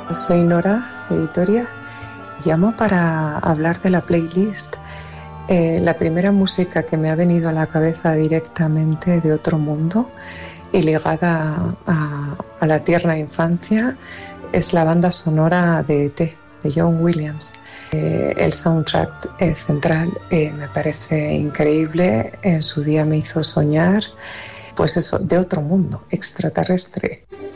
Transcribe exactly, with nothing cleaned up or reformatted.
Soy Nora, editoria. Llamo para hablar de la playlist. Eh, la primera música que me ha venido a la cabeza directamente de otro mundo y ligada a, a la tierna infancia es la banda sonora de E T, de John Williams. Eh, el soundtrack eh, central eh, me parece increíble. En su día me hizo soñar, pues eso, de otro mundo, extraterrestre.